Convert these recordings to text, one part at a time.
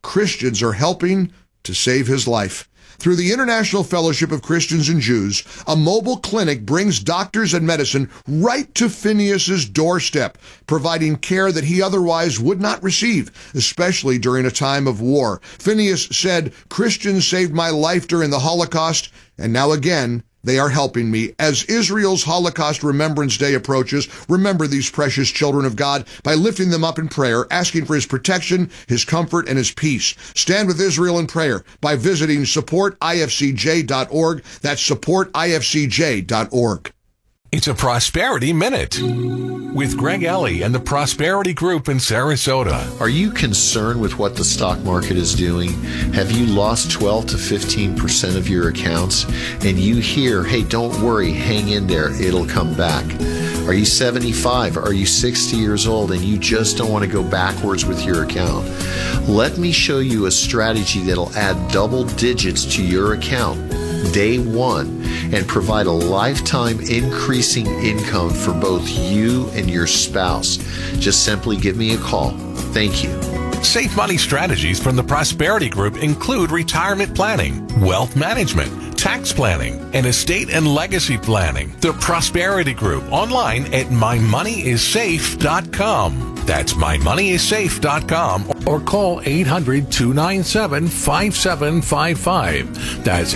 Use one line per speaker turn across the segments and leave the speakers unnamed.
Christians are helping to save his life. Through the International Fellowship of Christians and Jews, a mobile clinic brings doctors and medicine right to Phineas's doorstep, providing care that he otherwise would not receive, especially during a time of war. Phineas said, "Christians saved my life during the Holocaust, and now again, they are helping me." As Israel's Holocaust Remembrance Day approaches, remember these precious children of God by lifting them up in prayer, asking for his protection, his comfort, and his peace. Stand with Israel in prayer by visiting supportifcj.org. That's supportifcj.org.
It's a Prosperity Minute with Greg Ellie and the Prosperity Group in Sarasota.
Are you concerned with what the stock market is doing? Have you lost 12 to 15% of your accounts? And you hear, hey, don't worry, hang in there, it'll come back. Are you 75? Are you 60 years old and you just don't want to go backwards with your account? Let me show you a strategy that'll add double digits to your account day one and provide a lifetime increasing income for both you and your spouse. Just simply give me a call. Thank you.
Safe money strategies from the Prosperity Group include retirement planning, wealth management, tax planning, and estate and legacy planning. The Prosperity Group online at mymoneyissafe.com. That's mymoneyissafe.com or call 800-297-5755. That's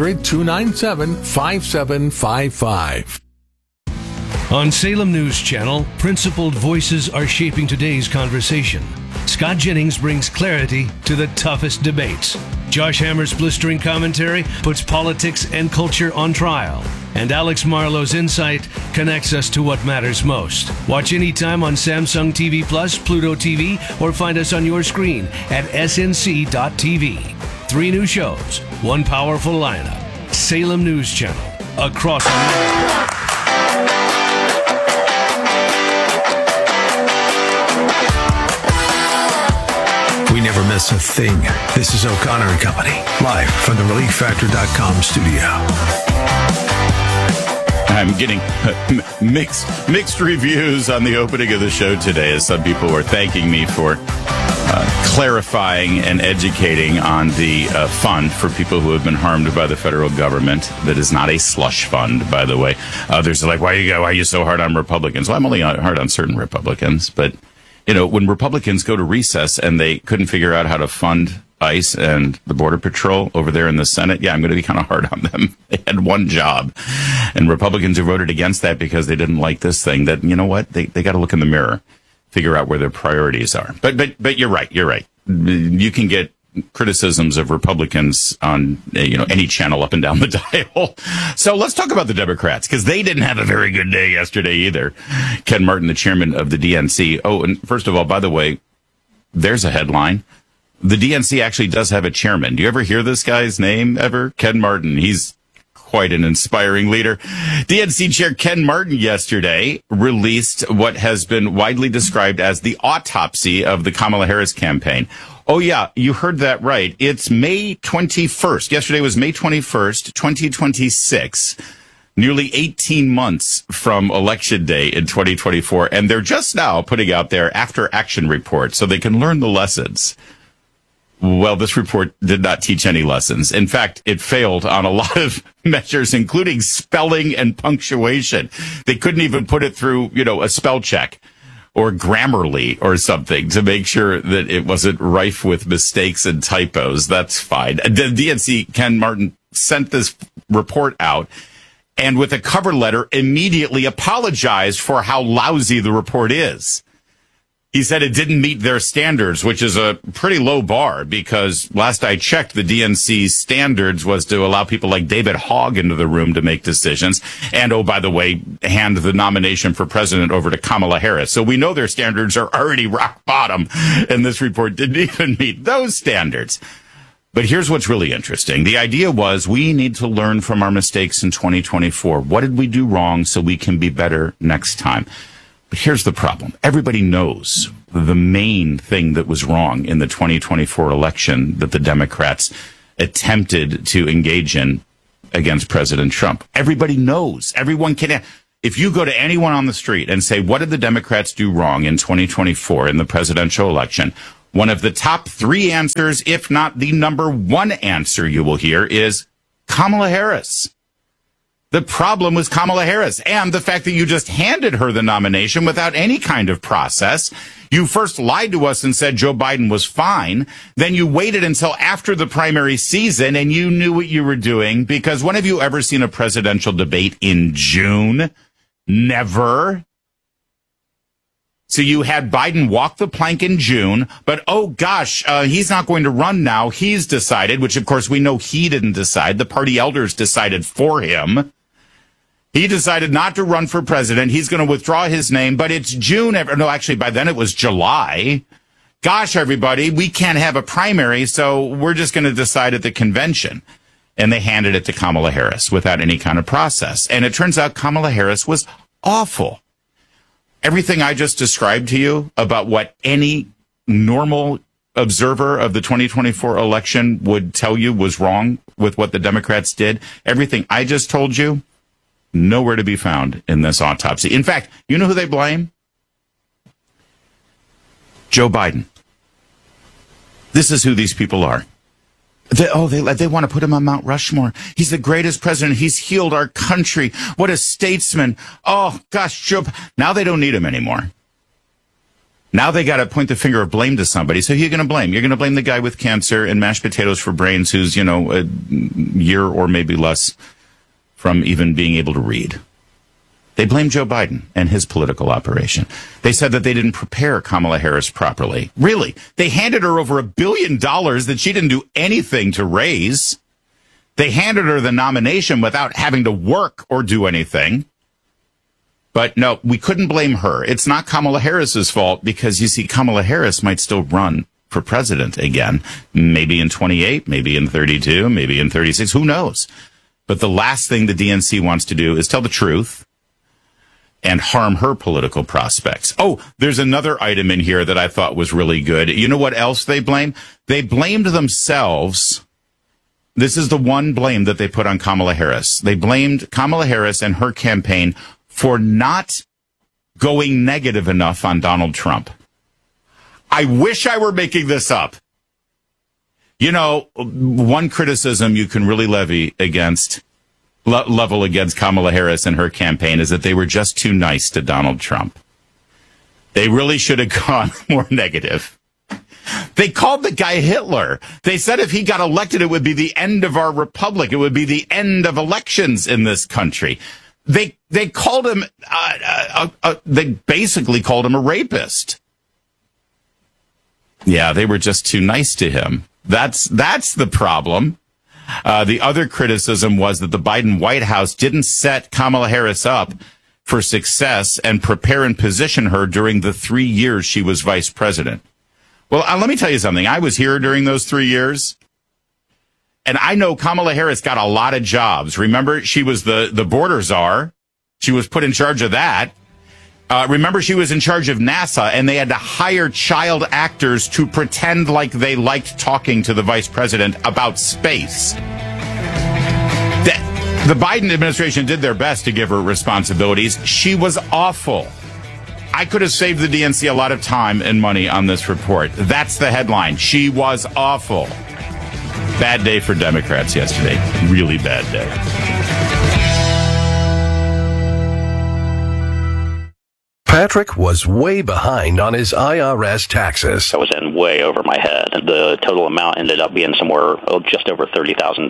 800-297-5755.
On Salem News Channel, principled voices are shaping today's conversation. Scott Jennings brings clarity to the toughest debates. Josh Hammer's blistering commentary puts politics and culture on trial. And Alex Marlowe's insight connects us to what matters most. Watch anytime on Samsung TV Plus, Pluto TV, or find us on your screen at snc.tv. 3 new shows, 1 powerful lineup. Salem News Channel, across America.
We never miss a thing. This is O'Connor and Company, live from the ReliefFactor.com studio.
I'm getting mixed reviews on the opening of the show today, as some people were thanking me for clarifying and educating on the fund for people who have been harmed by the federal government. That is not a slush fund, by the way. Others are like, why are you so hard on Republicans? Well, I'm only hard on certain Republicans, but when Republicans go to recess and they couldn't figure out how to fund ICE and the Border Patrol over there in the Senate, I'm going to be kind of hard on them. They had one job. And Republicans who voted against that because they didn't like this thing, that, you know what, they got to look in the mirror, figure out where their priorities are. But you're right. You can get criticisms of Republicans on any channel up and down the dial. So let's talk about the Democrats, because they didn't have a very good day yesterday either. Ken Martin, the chairman of the DNC. Oh, and first of all, by the way, there's a headline. The DNC actually does have a chairman. Do you ever hear this guy's name ever? Ken Martin. He's quite an inspiring leader. DNC Chair Ken Martin yesterday released what has been widely described as the autopsy of the Kamala Harris campaign. Oh, yeah, you heard that right. It's May 21st. Yesterday was May 21st, 2026. Nearly 18 months from Election Day in 2024. And they're just now putting out their after-action report so they can learn the lessons. Well, this report did not teach any lessons. In fact, it failed on a lot of measures, including spelling and punctuation. They couldn't even put it through, a spell check or Grammarly or something to make sure that it wasn't rife with mistakes and typos. That's fine. The DNC, Ken Martin, sent this report out and with a cover letter immediately apologized for how lousy the report is. He said it didn't meet their standards, which is a pretty low bar, because last I checked, the DNC's standards was to allow people like David Hogg into the room to make decisions. And, oh, by the way, hand the nomination for president over to Kamala Harris. So we know their standards are already rock bottom, and this report didn't even meet those standards. But here's what's really interesting. The idea was we need to learn from our mistakes in 2024. What did we do wrong so we can be better next time? But here's the problem. Everybody knows the main thing that was wrong in the 2024 election that the Democrats attempted to engage in against President Trump. Everybody knows. Everyone can. If you go to anyone on the street and say, what did the Democrats do wrong in 2024 in the presidential election? One of the top 3 answers, if not the number 1 answer you will hear, is Kamala Harris. The problem was Kamala Harris and the fact that you just handed her the nomination without any kind of process. You first lied to us and said Joe Biden was fine. Then you waited until after the primary season and you knew what you were doing, because when have you ever seen a presidential debate in June? Never. So you had Biden walk the plank in June, but oh gosh, he's not going to run now. He's decided, which of course we know he didn't decide. The party elders decided for him. He decided not to run for president. He's going to withdraw his name, but it's June. No, actually, by then it was July. Gosh, everybody, we can't have a primary, so we're just going to decide at the convention. And they handed it to Kamala Harris without any kind of process. And it turns out Kamala Harris was awful. Everything I just described to you about what any normal observer of the 2024 election would tell you was wrong with what the Democrats did, everything I just told you, nowhere to be found in this autopsy. In fact, you know who they blame? Joe Biden. This is who these people are. They want to put him on Mount Rushmore. He's the greatest president. He's healed our country. What a statesman. Oh, gosh, Joe. Now they don't need him anymore. Now they got to point the finger of blame to somebody. So who are you going to blame? You're going to blame the guy with cancer and mashed potatoes for brains who's, a year or maybe less from even being able to read. They blame Joe Biden and his political operation. They said that they didn't prepare Kamala Harris properly. Really? They handed her over $1 billion that she didn't do anything to raise. They handed her the nomination without having to work or do anything. But no, we couldn't blame her. It's not Kamala Harris's fault because, you see, Kamala Harris might still run for president again. Maybe in 28, maybe in 32, maybe in 36. Who knows? But the last thing the DNC wants to do is tell the truth and harm her political prospects. Oh, there's another item in here that I thought was really good. You know what else they blame? They blamed themselves. This is the one blame that they put on Kamala Harris. They blamed Kamala Harris and her campaign for not going negative enough on Donald Trump. I wish I were making this up. One criticism you can really level against Kamala Harris and her campaign is that they were just too nice to Donald Trump. They really should have gone more negative. They called the guy Hitler. They said if he got elected, it would be the end of our republic. It would be the end of elections in this country. They called him, they basically called him a rapist. Yeah, they were just too nice to him. That's the problem. The other criticism was that the Biden White House didn't set Kamala Harris up for success and prepare and position her during the 3 years she was vice president. Well, let me tell you something. I was here during those 3 years, and I know Kamala Harris got a lot of jobs. Remember, she was the border czar. She was put in charge of that. Remember, she was in charge of NASA, and they had to hire child actors to pretend like they liked talking to the vice president about space. The Biden administration did their best to give her responsibilities. She was awful. I could have saved the DNC a lot of time and money on this report. That's the headline. She was awful. Bad day for Democrats yesterday. Really bad day.
Patrick was way behind on his IRS taxes.
I was in way over my head. The total amount ended up being somewhere just over $30,000.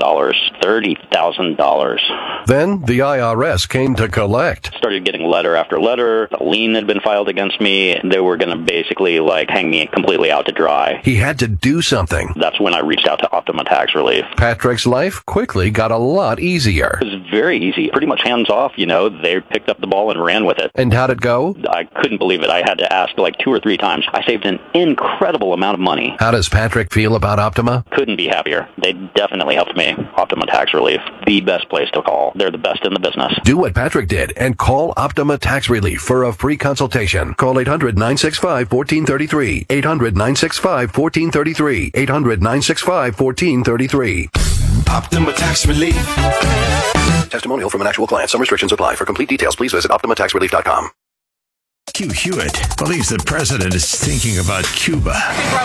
$30,000.
Then the IRS came to collect.
Started getting letter after letter. A lien had been filed against me. They were going to basically hang me completely out to dry.
He had to do something.
That's when I reached out to Optima Tax Relief.
Patrick's life quickly got a lot easier.
It was very easy. Pretty much hands off, They picked up the ball and ran with it.
And how'd it go?
I couldn't believe it. I had to ask 2 or 3 times. I saved an incredible amount of money.
How does Patrick feel about Optima?
Couldn't be happier. They definitely helped me. Optima Tax Relief, the best place to call. They're the best in the business.
Do what Patrick did and call Optima Tax Relief for a free consultation. Call 800-965-1433. 800-965-1433. 800-965-1433.
Optima Tax Relief.
Testimonial from an actual client. Some restrictions apply. For complete details, please visit OptimaTaxRelief.com.
Hugh Hewitt believes the president is thinking about Cuba.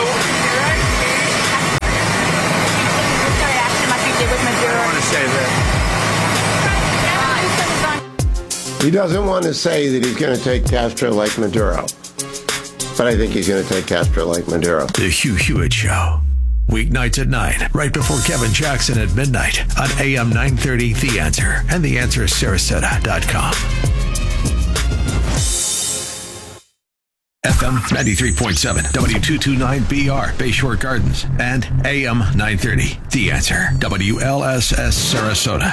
He doesn't want to say that he's going to take Castro like Maduro, but I think he's going to take Castro like Maduro.
The Hugh Hewitt Show. Weeknights at 9, right before Kevin Jackson at midnight on AM 930 The Answer and TheAnswerSarasota.com. FM 93.7, W229BR, Bayshore Gardens, and AM 930 The Answer, WLSS Sarasota.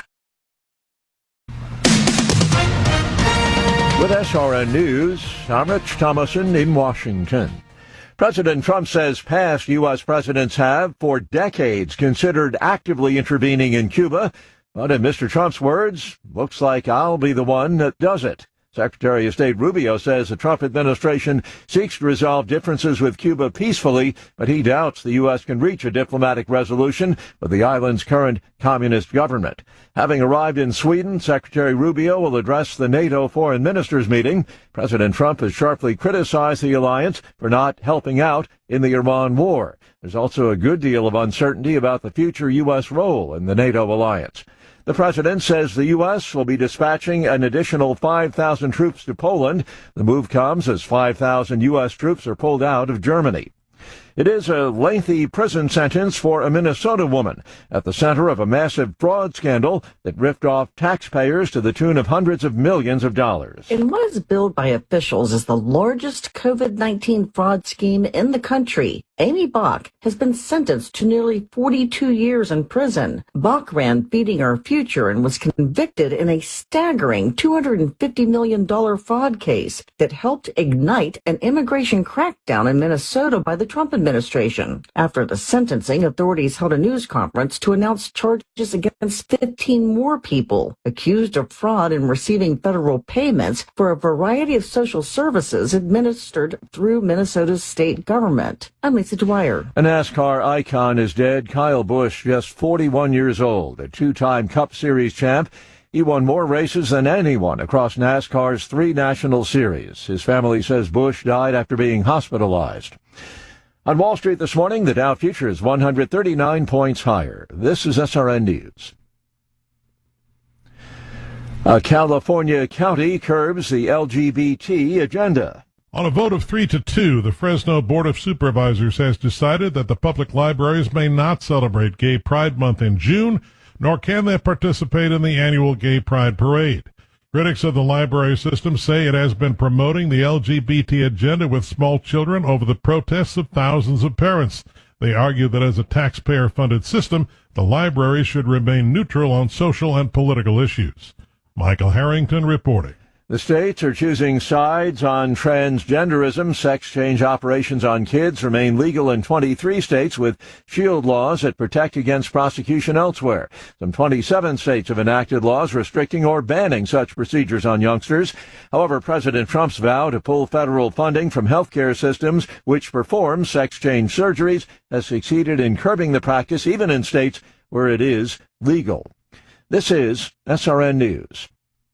With SRN News, I'm Rich Thomason in Washington. President Trump says past U.S. presidents have, for decades, considered actively intervening in Cuba. But in Mr. Trump's words, looks like I'll be the one that does it. Secretary of State Rubio says the Trump administration seeks to resolve differences with Cuba peacefully, but he doubts the U.S. can reach a diplomatic resolution with the island's current communist government. Having arrived in Sweden, Secretary Rubio will address the NATO foreign ministers meeting. President Trump has sharply criticized the alliance for not helping out in the Iran war. There's also a good deal of uncertainty about the future U.S. role in the NATO alliance. The president says the U.S. will be dispatching an additional 5,000 troops to Poland. The move comes as 5,000 U.S. troops are pulled out of Germany. It is a lengthy prison sentence for a Minnesota woman at the center of a massive fraud scandal that ripped off taxpayers to the tune of hundreds of millions of dollars.
In what is billed by officials as the largest COVID-19 fraud scheme in the country, Amy Bach has been sentenced to nearly 42 years in prison. Bach ran Feeding Our Future and was convicted in a staggering $250 million fraud case that helped ignite an immigration crackdown in Minnesota by the Trump administration. After the sentencing, authorities held a news conference to announce charges against 15 more people accused of fraud in receiving federal payments for a variety of social services administered through Minnesota's state government. I'm Lisa Dwyer.
A NASCAR icon is dead. Kyle Busch, just 41 years old, a two-time Cup Series champ. He won more races than anyone across NASCAR's 3 national series. His family says Busch died after being hospitalized. On Wall Street this morning, the Dow futures 139 points higher. This is SRN News. A California county curbs the LGBT agenda.
On a vote of 3-2, the Fresno Board of Supervisors has decided that the public libraries may not celebrate Gay Pride Month in June, nor can they participate in the annual Gay Pride Parade. Critics of the library system say it has been promoting the LGBT agenda with small children over the protests of thousands of parents. They argue that as a taxpayer-funded system, the library should remain neutral on social and political issues. Michael Harrington reporting.
The states are choosing sides on transgenderism. Sex change operations on kids remain legal in 23 states with shield laws that protect against prosecution elsewhere. Some 27 states have enacted laws restricting or banning such procedures on youngsters. However, President Trump's vow to pull federal funding from healthcare systems which perform sex change surgeries has succeeded in curbing the practice even in states where it is legal. This is SRN News.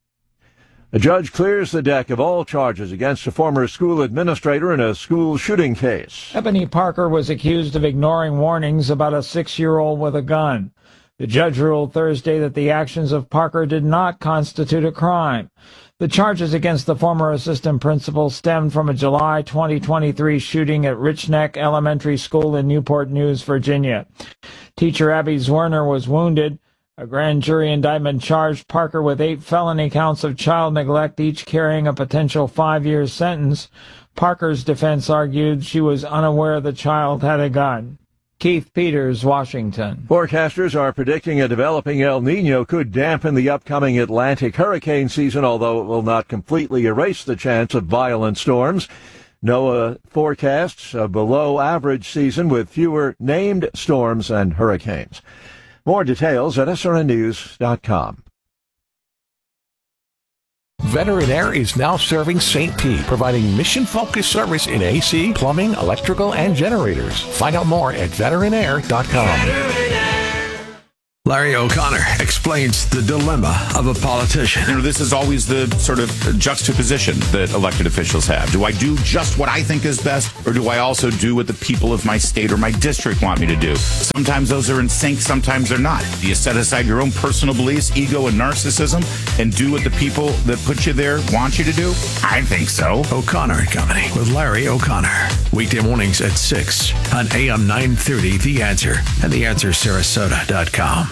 A judge clears the deck of all charges against a former school administrator in a school shooting case.
Ebony Parker was accused of ignoring warnings about a 6-year-old with a gun. The judge ruled Thursday that the actions of Parker did not constitute a crime. The charges against the former assistant principal stemmed from a July 2023 shooting at Rich Neck Elementary School in Newport News, Virginia. Teacher Abby Zwerner was wounded. A grand jury indictment charged Parker with 8 felony counts of child neglect, each carrying a potential 5-year sentence. Parker's defense argued she was unaware the child had a gun. Keith Peters, Washington.
Forecasters are predicting a developing El Nino could dampen the upcoming Atlantic hurricane season, although it will not completely erase the chance of violent storms. NOAA forecasts a below-average season with fewer named storms and hurricanes. More details at srnnews.com.
Veteran Air is now serving St. Pete, providing mission-focused service in AC, plumbing, electrical, and generators. Find out more at veteranair.com.
Larry O'Connor explains the dilemma of a politician.
You know, this is always the sort of juxtaposition that elected officials have. Do I do just what I think is best, or do I also do what the people of my state or my district want me to do? Sometimes those are in sync, sometimes they're not. Do you set aside your own personal beliefs, ego, and narcissism, and do what the people that put you there want you to do? I think so.
O'Connor and Company with Larry O'Connor. Weekday mornings at 6 on AM 930 The Answer and TheAnswerSarasota.com.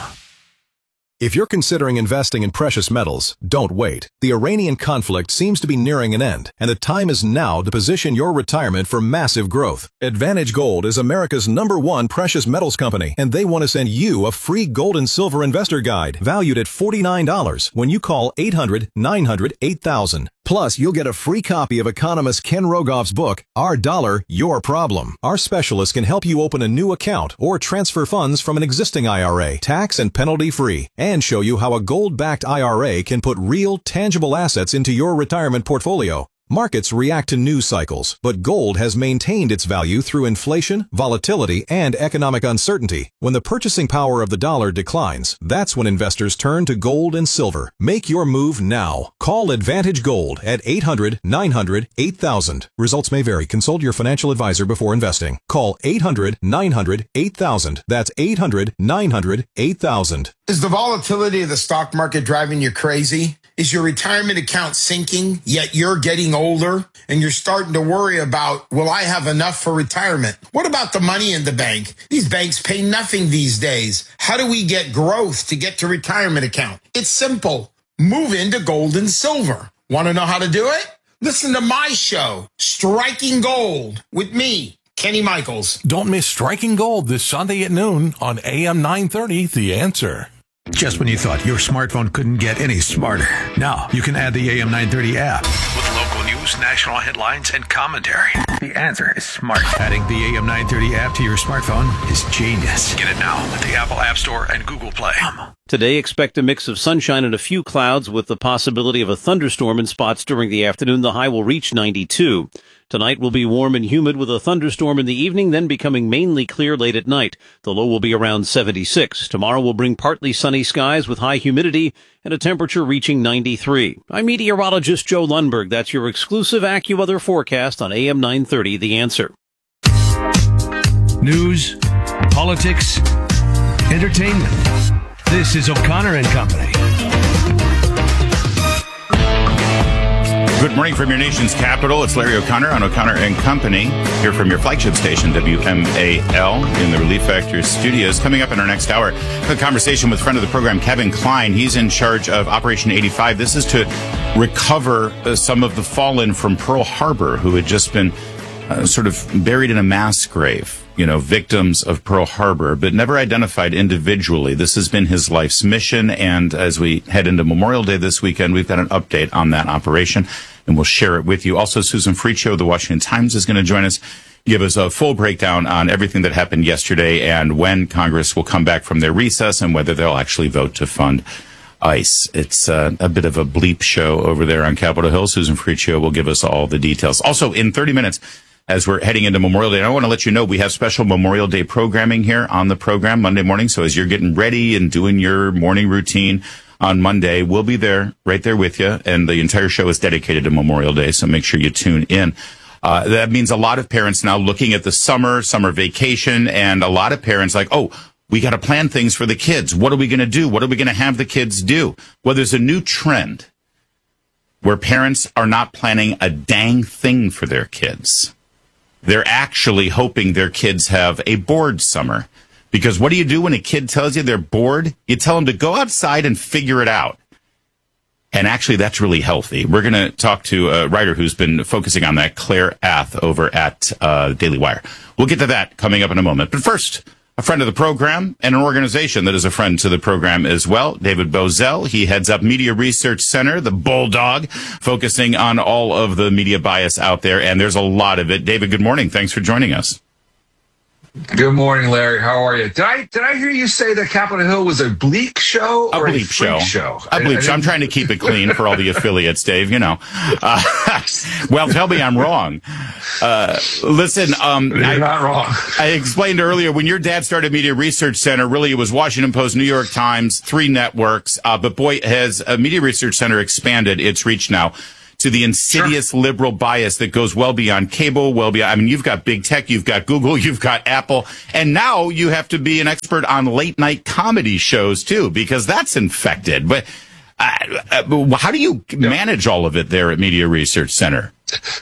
If you're considering investing in precious metals, don't wait. The Iranian conflict seems to be nearing an end, and the time is now to position your retirement for massive growth. Advantage Gold is America's #1 precious metals company, and they want to send you a free gold and silver investor guide valued at $49 when you call 800-900-8000. Plus, you'll get a free copy of economist Ken Rogoff's book, Our Dollar, Your Problem. Our specialists can help you open a new account or transfer funds from an existing IRA, tax and penalty free, and show you how a gold-backed IRA can put real, tangible assets into your retirement portfolio. Markets react to news cycles, but gold has maintained its value through inflation, volatility, and economic uncertainty. When the purchasing power of the dollar declines, that's when investors turn to gold and silver. Make your move now. Call Advantage Gold at 800-900-8000. Results may vary. Consult your financial advisor before investing. Call 800-900-8000. That's 800-900-8000.
Is the volatility of the stock market driving you crazy? Is your retirement account sinking, yet you're getting older and you're starting to worry about, will I have enough for retirement? What about the money in the bank? These banks pay nothing these days. How do we get growth to get to retirement account? It's simple. Move into gold and silver. Want to know how to do it? Listen to my show, Striking Gold, with me, Kenny Michaels.
Don't miss Striking Gold this Sunday at noon on AM 930, The Answer.
Just when you thought your smartphone couldn't get any smarter, now you can add the AM 930 app with local news, national headlines, and commentary. The Answer is smart. Adding the AM 930 app to your smartphone is genius. Get it now at the Apple App Store and Google Play.
Today, expect a mix of sunshine and a few clouds with the possibility of a thunderstorm in spots during the afternoon. The high will reach 92. Tonight will be warm and humid with a thunderstorm in the evening, then becoming mainly clear late at night. The low will be around 76. Tomorrow will bring partly sunny skies with high humidity and a temperature reaching 93. I'm meteorologist Joe Lundberg. That's your exclusive AccuWeather forecast on AM 930, The Answer.
News, politics, entertainment. This is O'Connor and Company.
Good morning from your nation's capital. It's Larry O'Connor on O'Connor and Company, here from your flagship station, WMAL, in the Relief Factor studios. Coming up in our next hour, a conversation with friend of the program, Kevin Klein. He's in charge of Operation 85. This is to recover some of the fallen from Pearl Harbor who had just been sort of buried in a mass grave. You know, victims of Pearl Harbor, but never identified individually. This has been his life's mission, and as we head into Memorial Day this weekend, we've got an update on that operation, and we'll share it with you. Also, Susan Fricho of the Washington Times is going to join us, give us a full breakdown on everything that happened yesterday and when Congress will come back from their recess and whether they'll actually vote to fund ICE. It's a bit of a bleep show over there on Capitol Hill. Susan Fricho will give us all the details. Also, in 30 minutes, as we're heading into Memorial Day, and I want to let you know we have special Memorial Day programming here on the program Monday morning. So as you're getting ready and doing your morning routine on Monday, we'll be there, right there with you. And the entire show is dedicated to Memorial Day, so make sure you tune in. That means a lot of parents now looking at the summer vacation, and a lot of parents like, oh, we got to plan things for the kids. What are we going to do? What are we going to have the kids do? Well, there's a new trend where parents are not planning a dang thing for their kids. They're actually hoping their kids have a bored summer. Because what do you do when a kid tells you they're bored? You tell them to go outside and figure it out. And actually, that's really healthy. We're going to talk to a writer who's been focusing on that, Claire Ath, over at Daily Wire. We'll get to that coming up in a moment. But first, a friend of the program and an organization that is a friend to the program as well, David Bozell. He heads up Media Research Center, the Bulldog, focusing on all of the media bias out there, and there's a lot of it. David, good morning. Thanks for joining us.
Good morning, Larry. How are you? Did I hear you say that Capitol Hill was a bleak show or a bleep show?
A bleep show. I'm trying to keep it clean for all the affiliates, Dave. Well, tell me I'm wrong. Listen,
you're not wrong.
I explained earlier when your dad started Media Research Center. Really, it was Washington Post, New York Times, 3 networks. But boy, has Media Research Center expanded its reach now to the insidious liberal bias that goes well beyond cable, well beyond, I mean, you've got big tech, you've got Google, you've got Apple, and now you have to be an expert on late night comedy shows too, because that's infected. But how do you manage all of it there at Media Research Center?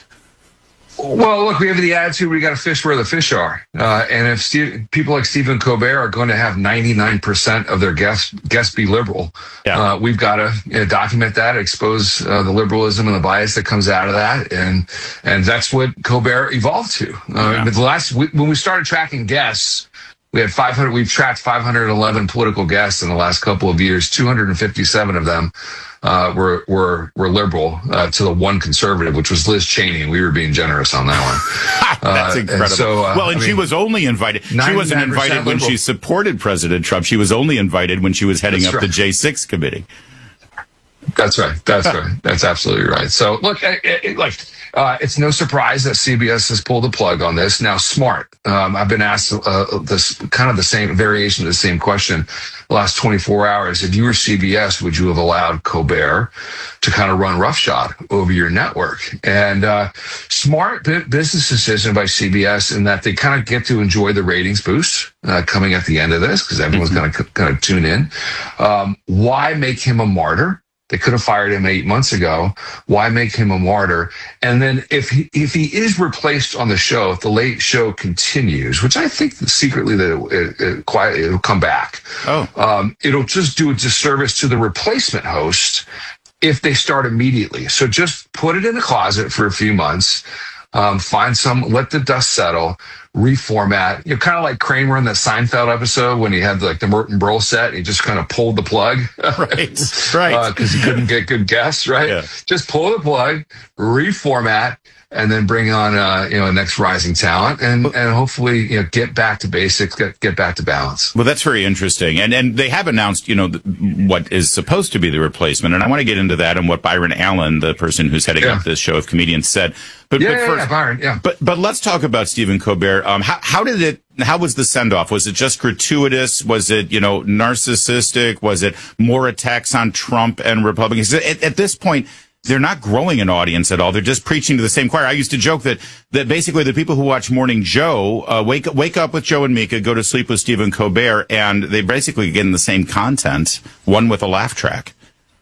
Well, look, we have the attitude we got to fish where the fish are. And if people like Stephen Colbert are going to have 99% of their guests be liberal, we've got to document that, expose the liberalism and the bias that comes out of that. And that's what Colbert evolved to. When we started tracking guests, we had 500. We've tracked 511 political guests in the last couple of years. 257 of them were liberal to the one conservative, which was Liz Cheney, and we were being generous on that
one. That's incredible. And she was only invited. She wasn't invited when she supported President Trump. She was only invited when she was heading up the J6 committee.
That's right. That's right. That's absolutely right. So look, it's no surprise that CBS has pulled the plug on this. Now, smart. I've been asked this kind of the same variation of the same question the last 24 hours. If you were CBS, would you have allowed Colbert to kind of run roughshod over your network? And smart business decision by CBS in that they kind of get to enjoy the ratings boost coming at the end of this because everyone's going to kind of tune in. Why make him a martyr? They could have fired him 8 months ago. Why make him a martyr? And then if he is replaced on the show, if the late show continues, which I think secretly that it'll come back. It'll just do a disservice to the replacement host if they start immediately. So just put it in the closet for a few months. Let the dust settle, reformat. Kind of like Kramer in the Seinfeld episode when he had the Merton Brill set. He just kind of pulled the plug,
right?
Because he couldn't get good guests, right? Yeah. Just pull the plug, reformat, and then bring on next rising talent, and hopefully get back to basics, get back to balance.
Well, that's very interesting, and they have announced what is supposed to be the replacement, and I want to get into that and what Byron Allen, the person who's heading up this show of comedians, said. But first, Byron, But let's talk about Stephen Colbert. How was the send off? Was it just gratuitous? Was it narcissistic? Was it more attacks on Trump and Republicans? At this point, they're not growing an audience at all. They're just preaching to the same choir. I used to joke that basically the people who watch Morning Joe wake up with Joe and Mika, go to sleep with Stephen Colbert, and they basically get in the same content, one with a laugh track.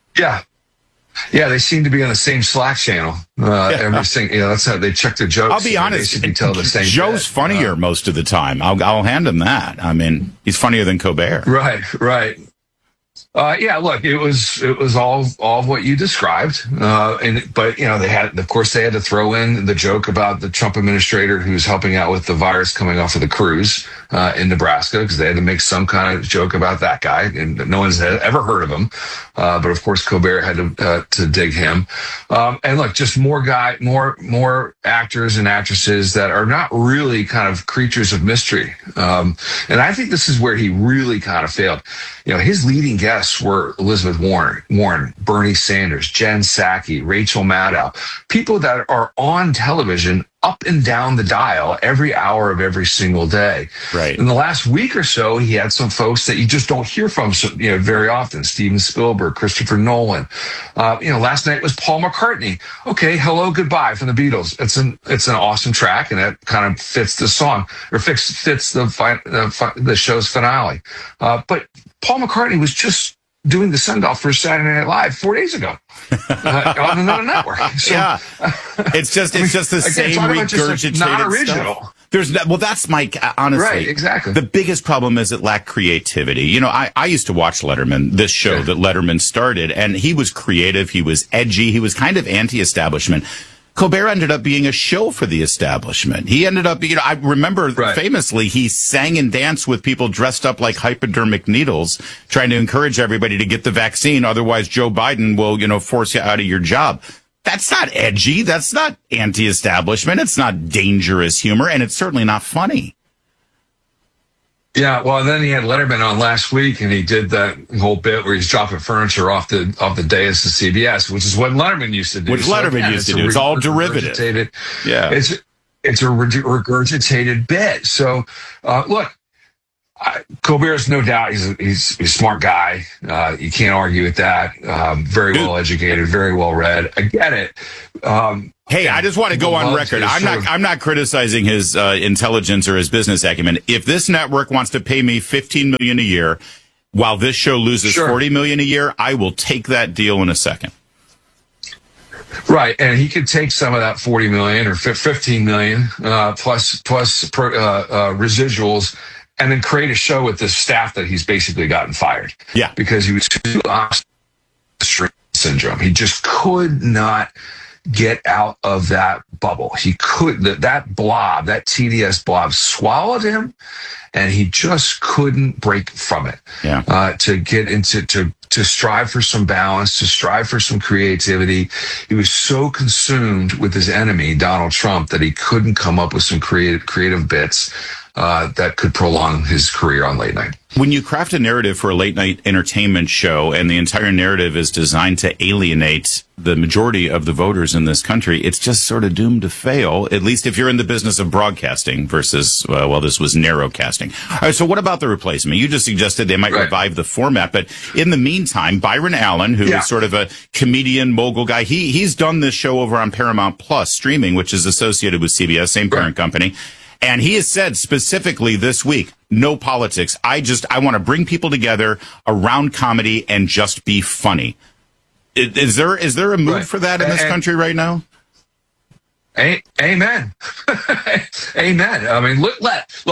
Yeah, they seem to be on the same Slack channel. Everything, that's how they check their jokes.
I'll be honest.
They tell the same
Joe's funnier most of the time. I'll hand him that. I mean, he's funnier than Colbert.
Right. Look, it was all of what you described, but they had to throw in the joke about the Trump administrator who's helping out with the virus coming off of the cruise in Nebraska, because they had to make some kind of joke about that guy, and no one's ever heard of him. But of course, Colbert had to dig him. And look, just more actors and actresses that are not really kind of creatures of mystery. And I think this is where he really kind of failed. His leading guests were Elizabeth Warren, Bernie Sanders, Jen Psaki, Rachel Maddow, people that are on television up and down the dial every hour of every single day.
Right.
In the last week or so, he had some folks that you just don't hear from very often. Steven Spielberg, Christopher Nolan. Last night was Paul McCartney. Okay, Hello, Goodbye from the Beatles. It's an awesome track, and that kind of fits the song, or fits the show's finale. But Paul McCartney was just doing the send-off for Saturday Night Live 4 days ago on another network. So,
it's just the same regurgitated
not original
stuff. That's Mike, honestly.
Right, exactly.
The biggest problem is it lacked creativity. I used to watch Letterman, this show that Letterman started, and he was creative, he was edgy, he was kind of anti-establishment. Colbert ended up being a shill for the establishment. He ended up, I remember famously, he sang and danced with people dressed up like hypodermic needles, trying to encourage everybody to get the vaccine. Otherwise, Joe Biden will, force you out of your job. That's not edgy. That's not anti-establishment. It's not dangerous humor, and it's certainly not funny.
Yeah, well, then he had Letterman on last week, and he did that whole bit where he's dropping furniture off the dais of CBS, which is what Letterman used to do.
Which Letterman used to do. It's all derivative. Yeah,
it's a regurgitated bit. So, look, Colbert's no doubt he's a smart guy. You can't argue with that. Very well educated, very well read. I get it.
Hey, I just want to go on record. I'm not criticizing his intelligence or his business acumen. If this network wants to pay me $15 million a year, while this show loses $40 million a year, I will take that deal in a second.
Right, and he could take some of that $40 million or $15 million plus residuals, and then create a show with the staff that he's basically gotten fired.
Yeah,
because he was too syndrome. He just could not get out of that bubble. He could, that blob, that TDS blob swallowed him, and he just couldn't break from it.
Yeah.
To get into, to strive for some balance, to strive for some creativity. He was so consumed with his enemy, Donald Trump, that he couldn't come up with some creative bits that could prolong his career on late night.
When you craft a narrative for a late night entertainment show and the entire narrative is designed to alienate the majority of the voters in this country, it's just sort of doomed to fail, at least if you're in the business of broadcasting versus, this was narrowcasting. All right, so what about the replacement? You just suggested they might revive the format, but in the meantime, Byron Allen, who is sort of a comedian mogul guy, he's done this show over on Paramount Plus streaming, which is associated with CBS, same parent company. And he has said specifically this week, no politics. I want to bring people together around comedy and just be funny. Is there a mood for that in this country right now?
Amen. Amen. I mean, look,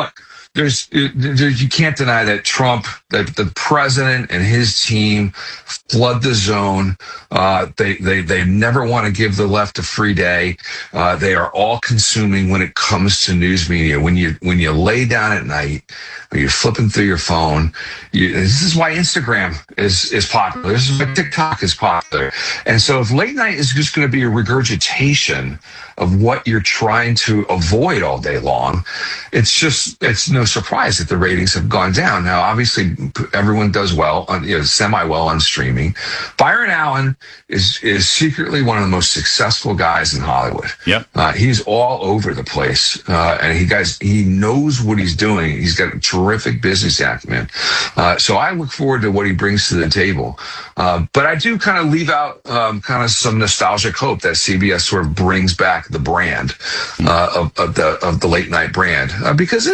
you can't deny that Trump, that the president and his team flood the zone. They never want to give the left a free day. They are all consuming when it comes to news media. When you lay down at night, when you're flipping through your phone, this is why Instagram is popular. This is why TikTok is popular. And so if late night is just going to be a regurgitation of what you're trying to avoid all day long, it's no surprise that the ratings have gone down. Now, obviously, everyone does well on, semi-well on streaming. Byron Allen is secretly one of the most successful guys in Hollywood.
Yep.
He's all over the place, and he knows what he's doing. He's got a terrific business acumen. So I look forward to what he brings to the table. But I do kind of leave out kind of some nostalgic hope that CBS sort of brings back the brand of the late night brand, because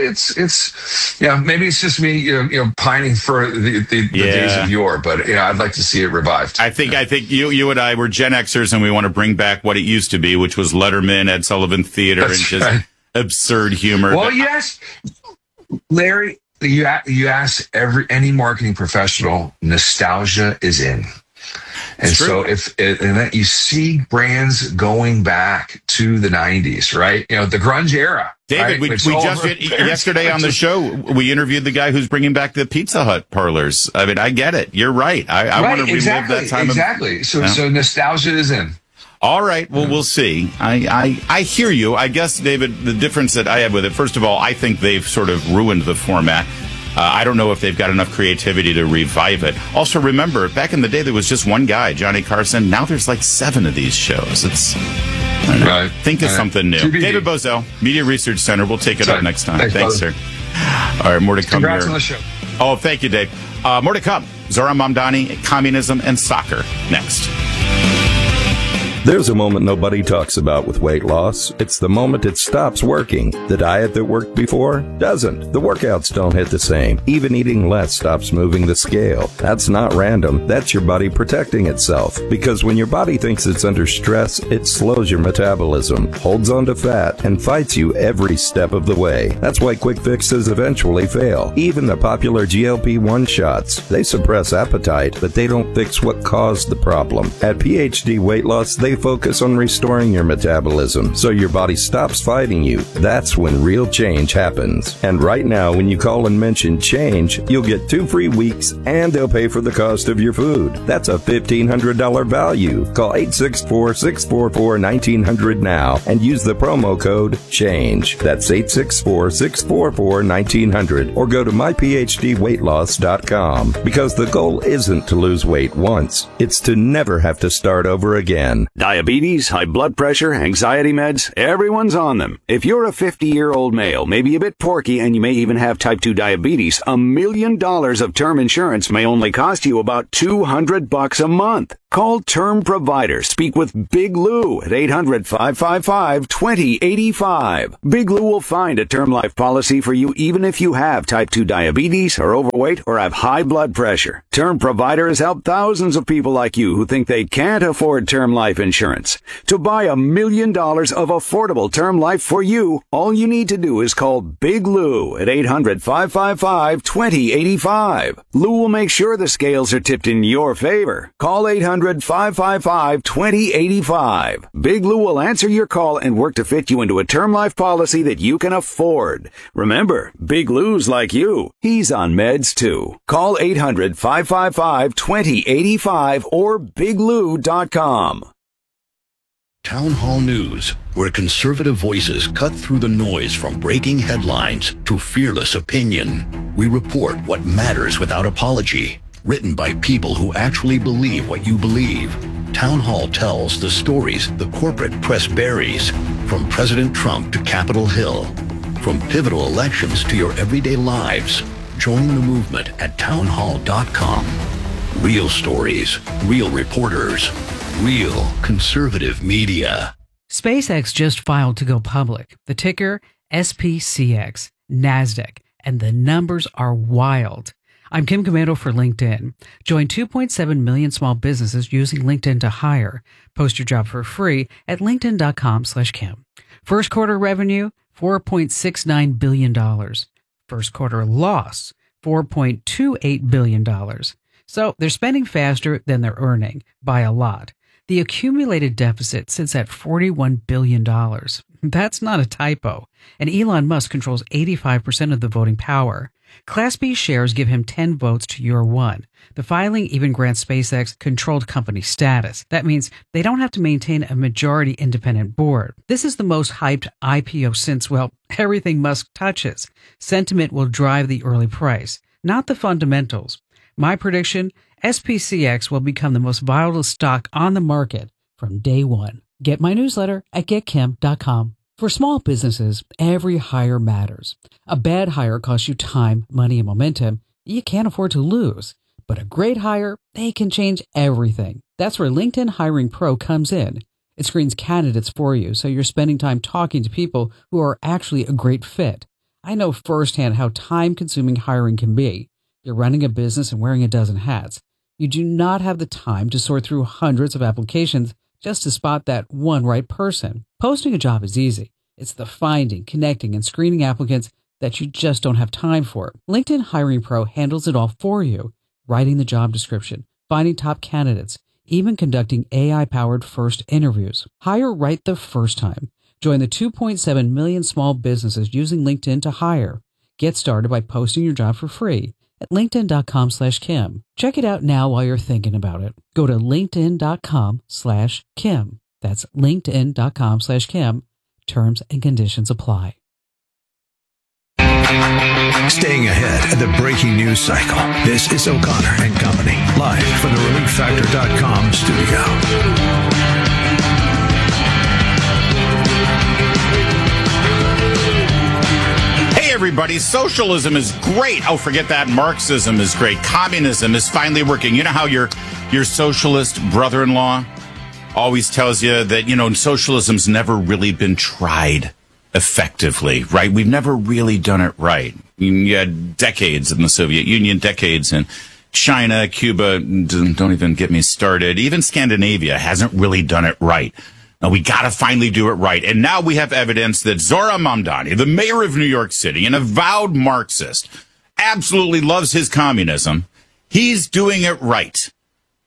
maybe it's just me pining for the days of yore, but I'd like to see it revived.
I think you and I were Gen Xers, and we want to bring back what it used to be, which was Letterman, Ed Sullivan Theater, and just absurd humor.
Well, yes, Larry, you ask any marketing professional, nostalgia is in. And so and you see brands going back to the 90s, right? The grunge era.
David,
right?
yesterday on the show, we interviewed the guy who's bringing back the Pizza Hut parlors. I mean, I get it. You're right. I want to relive that time.
Exactly. So nostalgia is in.
All right. Well, we'll see. I hear you. I guess, David, the difference that I have with it, first of all, I think they've sort of ruined the format. I don't know if they've got enough creativity to revive it. Also, remember, back in the day, there was just one guy, Johnny Carson. Now there's like 7 of these shows. Think of something new. TBD. David Bozell, Media Research Center. We'll take it up next time. Thanks, sir. All right, more to come.
Congrats
here.
on the show.
Oh, thank you, Dave. More to come. Zohran Mamdani, communism and soccer. Next.
There's a moment nobody talks about with weight loss. It's the moment it stops working. The diet that worked before doesn't. The workouts don't hit the same. Even eating less stops moving the scale. That's not random. That's your body protecting itself. Because when your body thinks it's under stress, it slows your metabolism, holds on to fat, and fights you every step of the way. That's why quick fixes eventually fail. Even the popular GLP-1 shots. They suppress appetite, but they don't fix what caused the problem. At PhD Weight Loss, they they focus on restoring your metabolism so your body stops fighting you. That's when real change happens. And right now, when you call and mention change, you'll get 2 free weeks and they'll pay for the cost of your food. That's a $1,500 value. Call 864-644-1900 now and use the promo code CHANGE. That's 864-644-1900 or go to myphdweightloss.com, because the goal isn't to lose weight once. It's to never have to start over again.
Diabetes, high blood pressure, anxiety meds, everyone's on them. If you're a 50-year-old male, maybe a bit porky, and you may even have type 2 diabetes, $1 million of term insurance may only cost you about $200 a month. Call Term Provider. Speak with Big Lou at 800-555-2085. Big Lou will find a term life policy for you even if you have type 2 diabetes, are overweight, or have high blood pressure. Term Provider has helped thousands of people like you who think they can't afford term life insurance. To buy $1 million of affordable term life for you, all you need to do is call Big Lou at 800-555-2085. Lou will make sure the scales are tipped in your favor. Call 800-555-2085. Big Lou will answer your call and work to fit you into a term life policy that you can afford. Remember, Big Lou's like you. He's on meds too. Call 800-555-2085 or biglou.com.
Town Hall News, where conservative voices cut through the noise from breaking headlines to fearless opinion. We report what matters without apology. Written by people who actually believe what you believe. Town Hall tells the stories the corporate press buries, from President Trump to Capitol Hill. From pivotal elections to your everyday lives. Join the movement at townhall.com. Real stories, real reporters, real conservative media.
SpaceX just filed to go public. The ticker SPCX, NASDAQ, and the numbers are wild. I'm Kim Komando for LinkedIn. Join 2.7 million small businesses using LinkedIn to hire. Post your job for free at linkedin.com/Kim. First quarter revenue, $4.69 billion. First quarter loss, $4.28 billion. So they're spending faster than they're earning by a lot. The accumulated deficit sits at $41 billion. That's not a typo. And Elon Musk controls 85% of the voting power. Class B shares give him 10 votes to your 1. The filing even grants SpaceX controlled company status. That means they don't have to maintain a majority independent board. This is the most hyped IPO since, well, everything Musk touches. Sentiment will drive the early price, not the fundamentals. My prediction, SPCX will become the most volatile stock on the market from day one. Get my newsletter at getkim.com. For small businesses, every hire matters. A bad hire costs you time, money, and momentum you can't afford to lose. But a great hire, they can change everything. That's where LinkedIn Hiring Pro comes in. It screens candidates for you, so you're spending time talking to people who are actually a great fit. I know firsthand how time-consuming hiring can be. You're running a business and wearing a dozen hats. You do not have the time to sort through hundreds of applications just to spot that one right person. Posting a job is easy. It's the finding, connecting, and screening applicants that you just don't have time for. LinkedIn Hiring Pro handles it all for you, writing the job description, finding top candidates, even conducting AI-powered first interviews. Hire right the first time. Join the 2.7 million small businesses using LinkedIn to hire. Get started by posting your job for free at linkedin.com/Kim. Check it out now while you're thinking about it. Go to linkedin.com/Kim. That's linkedin.com/Kim. Terms and conditions apply.
Staying ahead of the breaking news cycle. This is O'Connor and Company, live from the ReliefFactor.com studio.
Everybody, socialism is great. Oh, forget that. Marxism is great. Communism is finally working. You know how your socialist brother-in-law always tells you that, socialism's never really been tried effectively, right? We've never really done it right. You had decades in the Soviet Union, decades in China, Cuba, don't even get me started. Even Scandinavia hasn't really done it right. Now, we got to finally do it right. And now we have evidence that Zohran Mamdani, the mayor of New York City, an avowed Marxist, absolutely loves his communism. He's doing it right.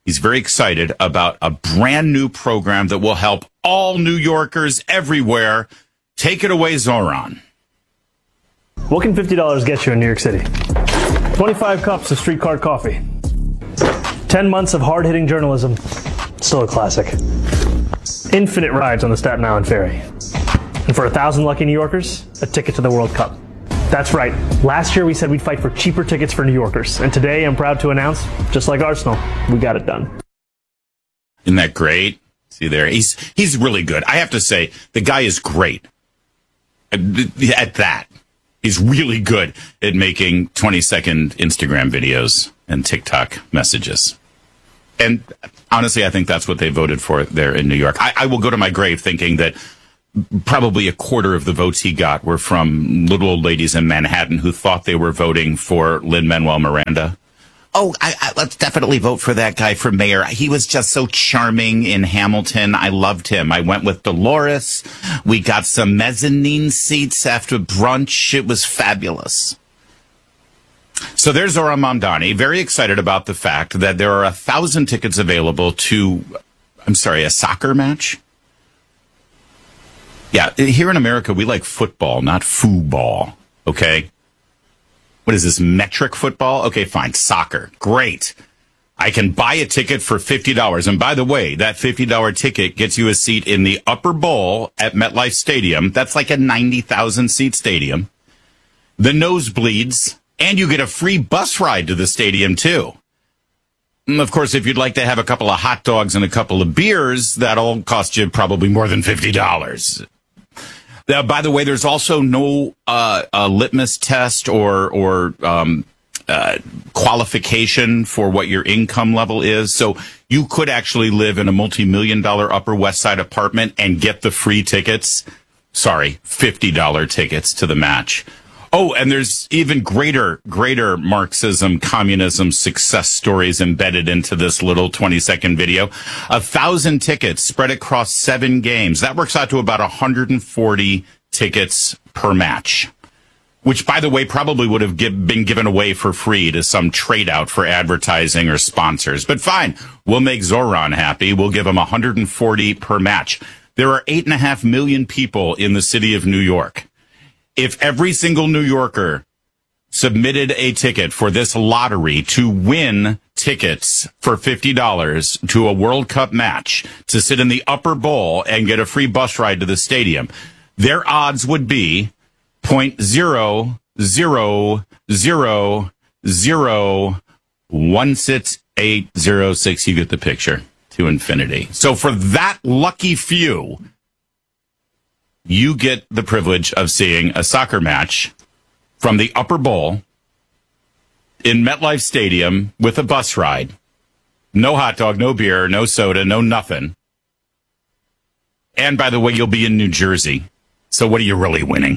He's very excited about a brand new program that will help all New Yorkers everywhere. Take it away, Zoran.
What can $50 get you in New York City? 25 cups of streetcar coffee. 10 months of hard-hitting journalism. Still a classic. Infinite rides on the Staten Island Ferry. And for 1,000 lucky New Yorkers, a ticket to the World Cup. That's right. Last year we said we'd fight for cheaper tickets for New Yorkers. And today I'm proud to announce, just like Arsenal, we got it done.
Isn't that great? See there? He's really good. I have to say, the guy is great at that. He's really good at making 20-second Instagram videos and TikTok messages. And honestly, I think that's what they voted for there in New York. I will go to my grave thinking that probably a quarter of the votes he got were from little old ladies in Manhattan who thought they were voting for Lin-Manuel Miranda. Oh, let's definitely vote for that guy for mayor. He was just so charming in Hamilton. I loved him. I went with Dolores. We got some mezzanine seats after brunch. It was fabulous. So there's Zoran Mamdani, very excited about the fact that there are 1,000 tickets available to, a soccer match? Yeah, here in America, we like football, not football, okay? What is this, metric football? Okay, fine, soccer, great. I can buy a ticket for $50. And by the way, that $50 ticket gets you a seat in the upper bowl at MetLife Stadium. That's like a 90,000 seat stadium. The nosebleeds, and you get a free bus ride to the stadium too. And of course, if you'd like to have a couple of hot dogs and a couple of beers, that'll cost you probably more than $50. By the way, there's also no litmus test or qualification for what your income level is. So you could actually live in a multi-million-dollar Upper West Side apartment and get the free tickets. Sorry, $50 tickets to the match. Oh, and there's even greater Marxism, communism success stories embedded into this little 20-second video. 1,000 tickets spread across 7 games. That works out to about 140 tickets per match, which, by the way, probably would have been given away for free to some trade out for advertising or sponsors. But fine, we'll make Zoran happy. We'll give him 140 per match. There are 8.5 million people in the city of New York. If every single New Yorker submitted a ticket for this lottery to win tickets for $50 to a World Cup match, to sit in the upper bowl and get a free bus ride to the stadium, their odds would be 0.000016806. You get the picture, to infinity. So for that lucky few, you get the privilege of seeing a soccer match from the upper bowl in MetLife Stadium with a bus ride. No hot dog, no beer, no soda, no nothing. And by the way, you'll be in New Jersey. So what are you really winning?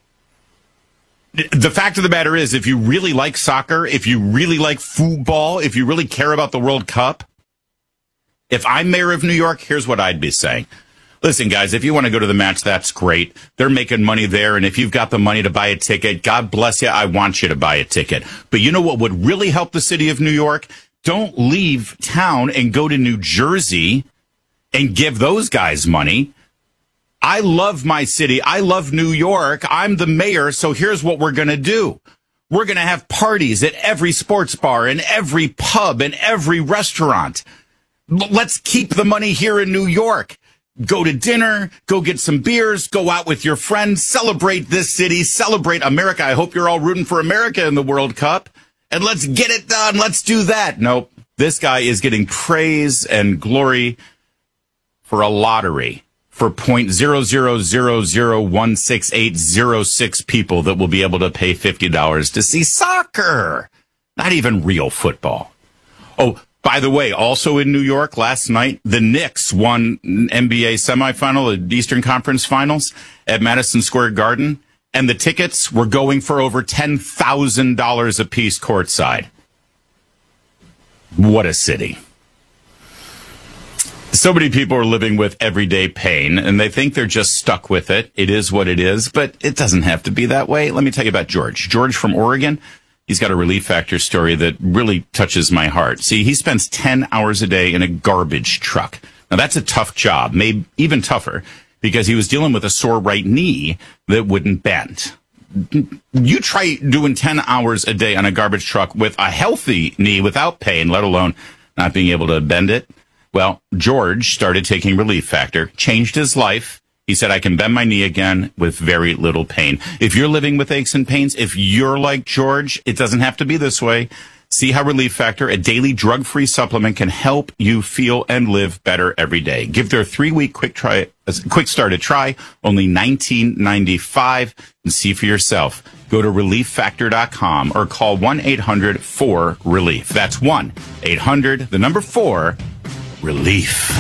The fact of the matter is, if you really like soccer, if you really like football, if you really care about the World Cup, if I'm mayor of New York, here's what I'd be saying. Listen, guys, if you want to go to the match, that's great. They're making money there. And if you've got the money to buy a ticket, God bless you. I want you to buy a ticket. But you know what would really help the city of New York? Don't leave town and go to New Jersey and give those guys money. I love my city. I love New York. I'm the mayor. So here's what we're going to do. We're going to have parties at every sports bar and every pub and every restaurant. Let's keep the money here in New York. Go to dinner, go get some beers, go out with your friends, celebrate this city, celebrate America. I hope you're all rooting for America in the World Cup. And let's get it done. Let's do that. Nope. This guy is getting praise and glory for a lottery for 0.000016806 people that will be able to pay $50 to see soccer. Not even real football. Oh, by the way, also in New York last night, the Knicks won NBA semifinal, the Eastern Conference Finals at Madison Square Garden, and the tickets were going for over $10,000 a piece courtside. What a city. So many people are living with everyday pain, and they think they're just stuck with it. It is what it is, but it doesn't have to be that way. Let me tell you about George. George from Oregon. He's got a Relief Factor story that really touches my heart. See, he spends 10 hours a day in a garbage truck. Now, that's a tough job, maybe even tougher, because he was dealing with a sore right knee that wouldn't bend. You try doing 10 hours a day on a garbage truck with a healthy knee without pain, let alone not being able to bend it. Well, George started taking Relief Factor, changed his life. He said, I can bend my knee again with very little pain. If you're living with aches and pains, if you're like George, it doesn't have to be this way. See how Relief Factor, a daily drug-free supplement, can help you feel and live better every day. Give their 3-week quick start a try, only $19.95, and see for yourself. Go to ReliefFactor.com or call 1-800-4-RELIEF. That's 1-800-4-RELIEF.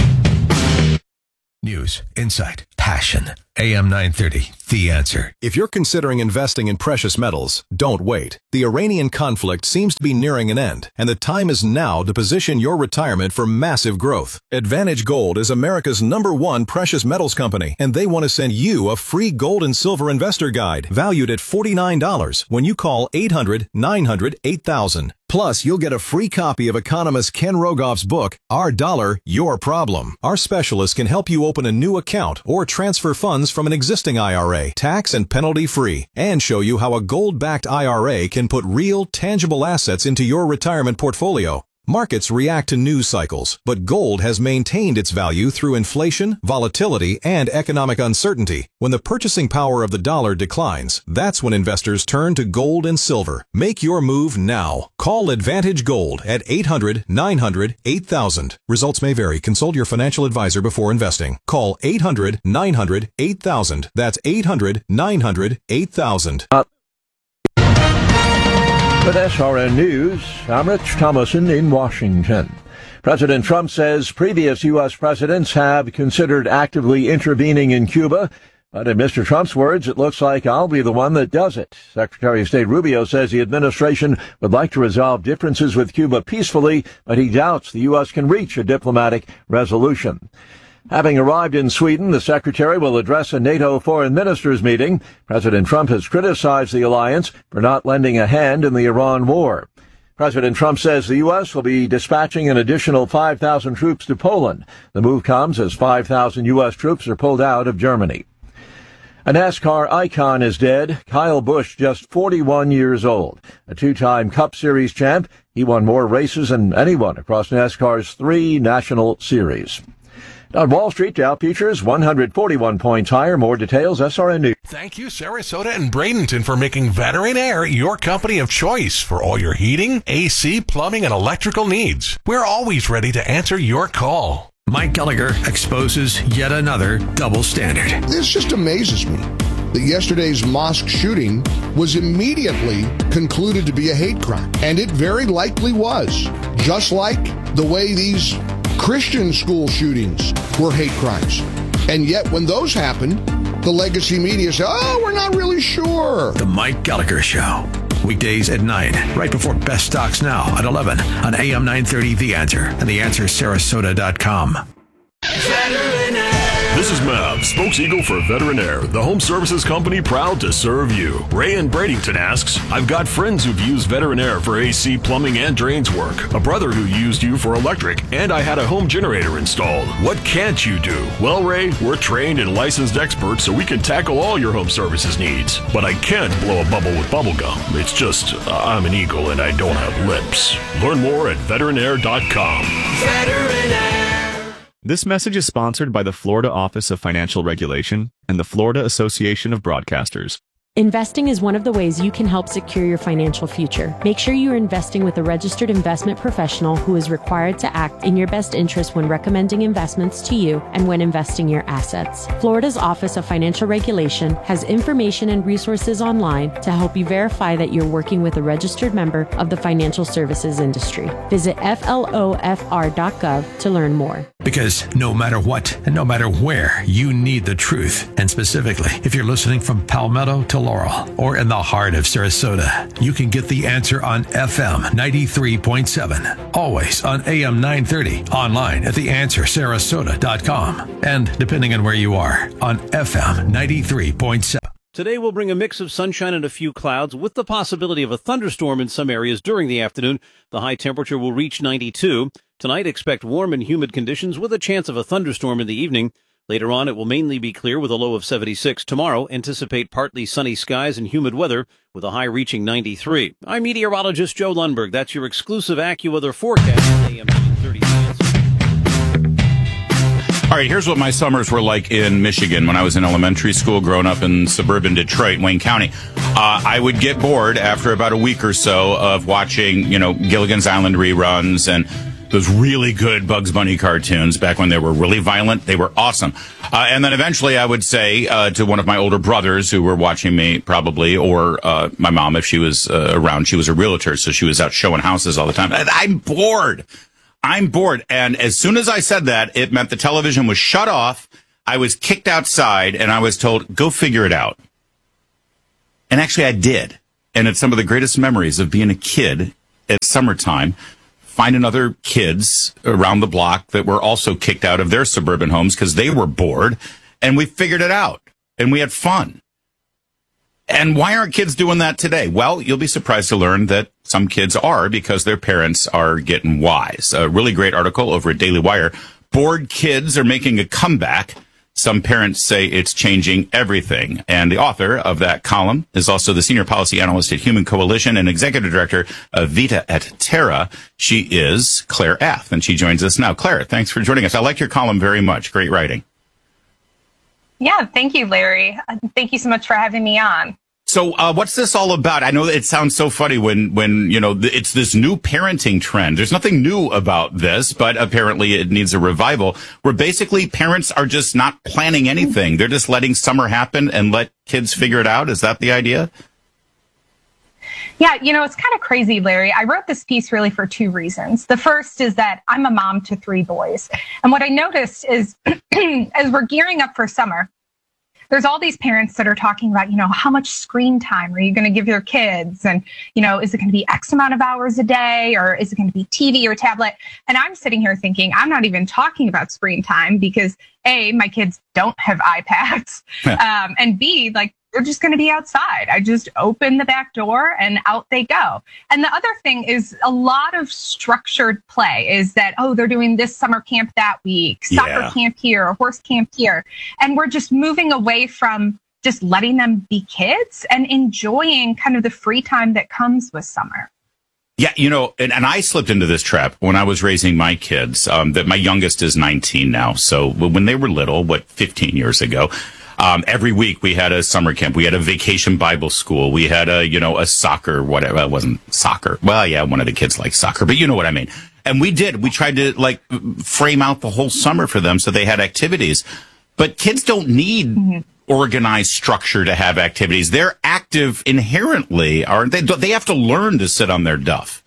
News, insight, passion. AM 930, The Answer. If you're considering investing in precious metals, don't wait. The Iranian conflict seems to be nearing an end, and the time is now to position your retirement for massive growth. Advantage Gold is America's #1 precious metals company, and they want to send you a free gold and silver investor guide valued at $49 when you call 800-900-8000. Plus, you'll get a free copy of economist Ken Rogoff's book, Our Dollar, Your Problem. Our specialists can help you open a new account or transfer funds from an existing IRA, tax and penalty free, and show you how a gold-backed IRA can put real, tangible assets into your retirement portfolio. Markets react to news cycles, but gold has maintained its value through inflation, volatility, and economic uncertainty. When the purchasing power of the dollar declines, that's when investors turn to gold and silver. Make your move now. Call Advantage Gold at 800-900-8000. Results may vary. Consult your financial advisor before investing. Call 800-900-8000. That's 800-900-8000.
With SRN News, I'm Rich Thomason in Washington. President Trump says previous U.S. presidents have considered actively intervening in Cuba, but in Mr. Trump's words, it looks like I'll be the one that does it. Secretary of State Rubio says the administration would like to resolve differences with Cuba peacefully, but he doubts the U.S. can reach a diplomatic resolution. Having arrived in Sweden, the secretary will address a NATO foreign ministers meeting. President Trump has criticized the alliance for not lending a hand in the Iran war. President Trump says the U.S. will be dispatching an additional 5,000 troops to Poland. The move comes as 5,000 U.S. troops are pulled out of Germany. A NASCAR icon is dead. Kyle Busch, just 41 years old. A two-time Cup Series champ, he won more races than anyone across NASCAR's 3 national series. On Wall Street, Dow futures 141 points higher. More details, SRN News.
Thank you, Sarasota and Bradenton, for making Veteran Air your company of choice for all your heating, AC, plumbing, and electrical needs. We're always ready to answer your call.
Mike Gallagher exposes yet another double standard.
This just amazes me that yesterday's mosque shooting was immediately concluded to be a hate crime. And it very likely was. Just like the way these Christian school shootings were hate crimes. And yet when those happen, the legacy media say, oh, we're not really sure.
The Mike Gallagher Show. Weekdays at 9, right before Best Stocks Now at 11 on AM 930 The Answer and TheAnswerSarasota.com.
This is Mav, Spokes-Eagle for Veteran Air, the home services company proud to serve you. Ray in Bradenton asks, I've got friends who've used Veteran Air for AC, plumbing, and drains work. A brother who used you for electric, and I had a home generator installed. What can't you do? Well, Ray, we're trained and licensed experts, so we can tackle all your home services needs. But I can't blow a bubble with bubblegum. It's just, I'm an eagle and I don't have lips. Learn more at veteranair.com.
Veteran Air.
This message is sponsored by the Florida Office of Financial Regulation and the Florida Association of Broadcasters.
Investing is one of the ways you can help secure your financial future. Make sure you are investing with a registered investment professional who is required to act in your best interest when recommending investments to you and when investing your assets. Florida's Office of Financial Regulation has information and resources online to help you verify that you're working with a registered member of the financial services industry. Visit flofr.gov to learn more.
Because no matter what and no matter where, you need the truth. And specifically, if you're listening from Palmetto to Laurel or in the heart of Sarasota, you can get The Answer on FM 93.7, always on AM 930, online at TheAnswerSarasota.com, and depending on where you are, on FM 93.7.
Today will bring a mix of sunshine and a few clouds with the possibility of a thunderstorm in some areas during the afternoon. The high temperature will reach 92. Tonight, expect warm and humid conditions with a chance of a thunderstorm in the evening. Later on, it will mainly be clear with a low of 76. Tomorrow, anticipate partly sunny skies and humid weather with a high reaching 93. I'm meteorologist Joe Lundberg. That's your exclusive AccuWeather forecast at AM 930.
All right, here's what my summers were like in Michigan when I was in elementary school growing up in suburban Detroit, Wayne County. I would get bored after about a week or so of watching, Gilligan's Island reruns and those really good Bugs Bunny cartoons back when they were really violent. They were awesome. And then eventually I would say to one of my older brothers who were watching me probably, or my mom if she was around, she was a realtor, so she was out showing houses all the time. I'm bored. And as soon as I said that, it meant the television was shut off. I was kicked outside and I was told, go figure it out. And actually I did. And it's some of the greatest memories of being a kid at summertime, finding other kids around the block that were also kicked out of their suburban homes because they were bored. And we figured it out and we had fun. And why aren't kids doing that today? Well, you'll be surprised to learn that some kids are because their parents are getting wise. A really great article over at Daily Wire. Bored kids are making a comeback. Some parents say it's changing everything. And the author of that column is also the senior policy analyst at Human Coalition and executive director of Vita et Terra. She is Claire Ath, and she joins us now. Claire, thanks for joining us. I like your column very much. Great writing.
Yeah, thank you, Larry. Thank you so much for having me on.
So what's this all about? I know that it sounds so funny when it's this new parenting trend. There's nothing new about this, but apparently it needs a revival where basically parents are just not planning anything. They're just letting summer happen and let kids figure it out. Is that the idea?
Yeah, it's kind of crazy, Larry. I wrote this piece really for two reasons. The first is that I'm a mom to 3 boys. And what I noticed is as we're gearing up for summer, there's all these parents that are talking about, how much screen time are you going to give your kids? And, is it going to be X amount of hours a day, or is it going to be TV or tablet? And I'm sitting here thinking, I'm not even talking about screen time because A, my kids don't have iPads. And B, they're just going to be outside. I just open the back door and out they go. And the other thing is a lot of structured play is that, they're doing this summer camp that week, soccer camp here, or horse camp here. And we're just moving away from just letting them be kids and enjoying kind of the free time that comes with summer.
Yeah, and I slipped into this trap when I was raising my kids, that my youngest is 19 now. So when they were little, 15 years ago, every week we had a summer camp. We had a vacation Bible school. We had a soccer, whatever. It wasn't soccer. Well, yeah, one of the kids liked soccer, but you know what I mean. And we tried to frame out the whole summer for them so they had activities. But kids don't need organized structure to have activities. They're active inherently, aren't they? They have to learn to sit on their duff.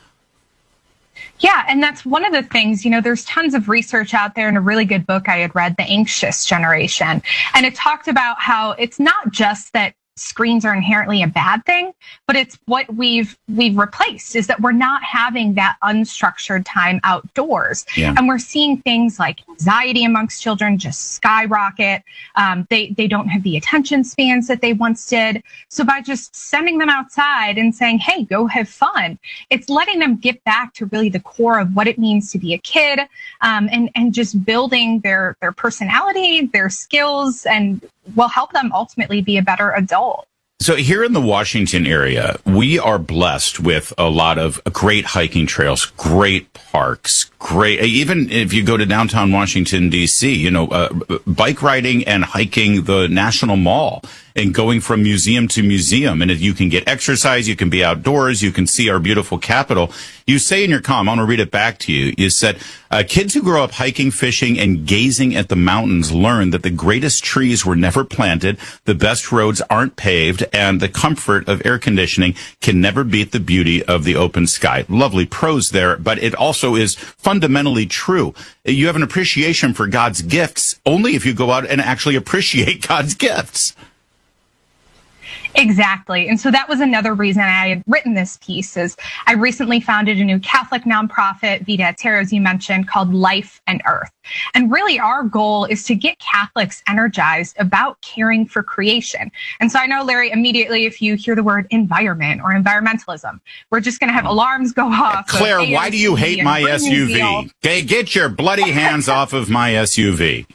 Yeah, and that's one of the things, there's tons of research out there in a really good book I had read, The Anxious Generation. And it talked about how it's not just that screens are inherently a bad thing, but it's what we've replaced is that we're not having that unstructured time outdoors. Yeah. And we're seeing things like anxiety amongst children just skyrocket. They don't have the attention spans that they once did. So by just sending them outside and saying, hey, go have fun, it's letting them get back to really the core of what it means to be a kid, and just building their personality, their skills, and will help them ultimately be a better adult.
So here in the Washington area, we are blessed with a lot of great hiking trails, great parks, even if you go to downtown Washington, D.C., bike riding and hiking the National Mall and going from museum to museum. And you can get exercise, you can be outdoors, you can see our beautiful capital. You say in your column, I want to read it back to you. You said, kids who grow up hiking, fishing, and gazing at the mountains learn that the greatest trees were never planted, the best roads aren't paved, and the comfort of air conditioning can never beat the beauty of the open sky. Lovely prose there, but it also is fundamentally true. You have an appreciation for God's gifts only if you go out and actually appreciate God's gifts.
Exactly. And so that was another reason I had written this piece. Is I recently founded a new Catholic nonprofit, Vita et Terra, as you mentioned, called Life and Earth. And really our goal is to get Catholics energized about caring for creation. And so I know, Larry, immediately if you hear the word environment or environmentalism, we're just going to have alarms go off.
Claire, why do you hate my SUV? Okay, get your bloody hands off of my SUV.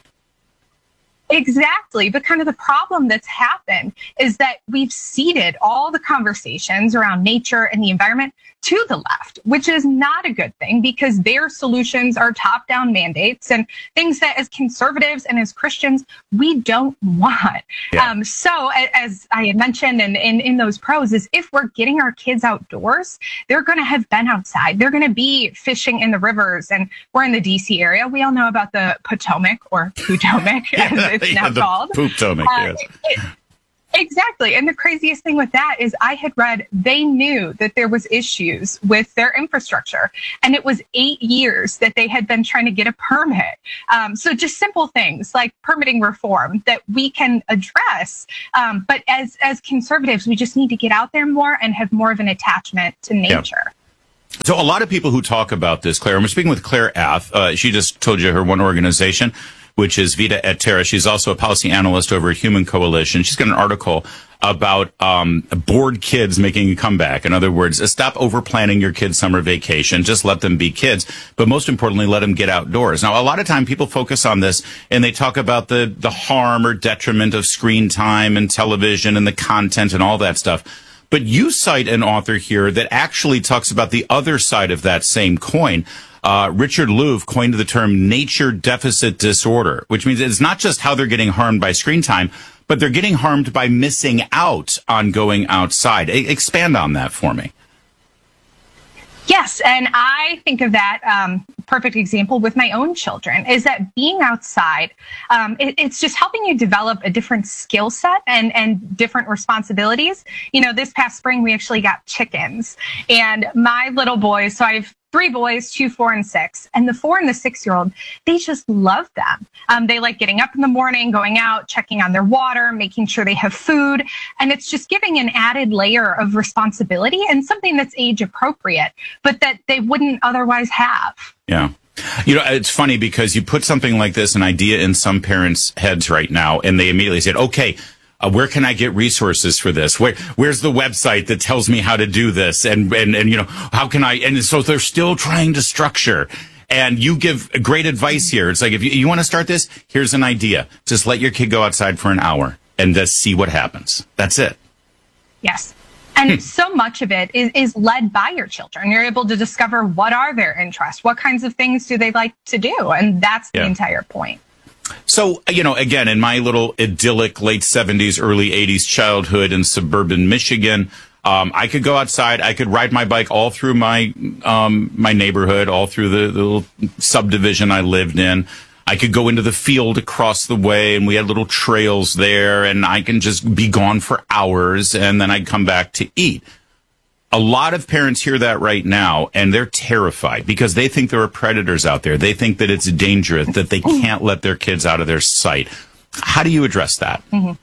Exactly. But kind of the problem that's happened is that we've ceded all the conversations around nature and the environment to the left, which is not a good thing because their solutions are top-down mandates and things that as conservatives and as Christians, we don't want. Yeah. So as I had mentioned and in those pros is if we're getting our kids outdoors, they're going to have been outside. They're going to be fishing in the rivers. And we're in the DC area. We all know about the Potomac or Potomac as it's now called.
Potomac, yes.
Exactly. And the craziest thing with that is I had read they knew that there was issues with their infrastructure. And it was 8 years that they had been trying to get a permit. So just simple things like permitting reform that we can address. But as conservatives, we just need to get out there more and have more of an attachment to nature.
Yeah. So a lot of people who talk about this, Claire, I'm speaking with Claire Ath. She just told you her one organization, which is Vita et Terra. She's also a policy analyst over at Human Coalition. She's got an article about bored kids making a comeback. In other words, stop over-planning your kids' summer vacation. Just let them be kids. But most importantly, let them get outdoors. Now, a lot of time people focus on this and they talk about the harm or detriment of screen time and television and the content and all that stuff. But you cite an author here that actually talks about the other side of that same coin. Richard Louv coined the term nature deficit disorder, which means it's not just how they're getting harmed by screen time, but they're getting harmed by missing out on going outside. Expand on that for me.
Yes, and I think of that perfect example with my own children is that being outside, it's just helping you develop a different skill set and different responsibilities. You know, this past spring, we actually got chickens and my little boys, so I have 3 boys, 2, 4, and 6. And the 4 and the 6-year-old, they just love them. They like getting up in the morning, going out, checking on their water, making sure they have food. And it's just giving an added layer of responsibility and something that's age appropriate, but that they wouldn't otherwise have.
Yeah. You know, it's funny because you put something like this, an idea in some parents' heads right now, and they immediately said, okay, where can I get resources for this? Where's the website that tells me how to do this? And you know, how can I? And so they're still trying to structure. And you give great advice here. It's like, if you want to start this, here's an idea. Just let your kid go outside for an hour and just see what happens. That's it.
Yes. And so much of it is led by your children. You're able to discover what are their interests, what kinds of things do they like to do. And that's the entire point.
So, you know, again, in my little idyllic late 70s, early 80s childhood in suburban Michigan, I could go outside. I could ride my bike all through my my neighborhood, all through the little subdivision I lived in. I could go into the field across the way, and we had little trails there, and I can just be gone for hours, and then I'd come back to eat. A lot of parents hear that right now, and they're terrified because they think there are predators out there. They think that it's dangerous, that they can't let their kids out of their sight. How do you address that?
Mm-hmm.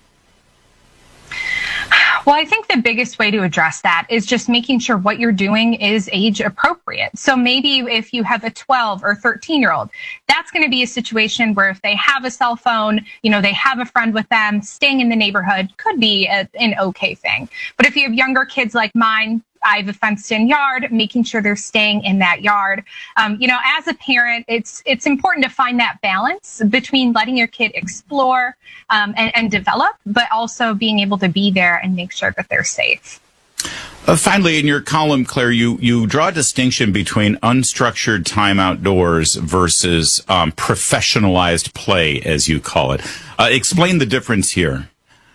Well, I think the biggest way to address that is just making sure what you're doing is age appropriate. So maybe if you have a 12 or 13-year-old, that's going to be a situation where if they have a cell phone, you know, they have a friend with them, staying in the neighborhood could be an okay thing. But if you have younger kids like mine, I have a fenced-in yard, making sure they're staying in that yard. You know, as a parent, it's important to find that balance between letting your kid explore and develop, but also being able to be there and make sure that they're safe.
Finally, in your column, Claire, you draw a distinction between unstructured time outdoors versus professionalized play, as you call it. Explain the difference here.